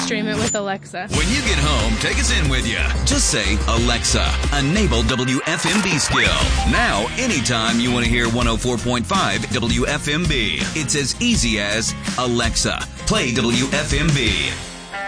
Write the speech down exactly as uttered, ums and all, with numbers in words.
stream it with Alexa. When you get home, take us in with you. Just say, Alexa, enable W F M B skill. Now, anytime you want to hear one oh four point five W F M B, it's as easy as Alexa, play W F M B.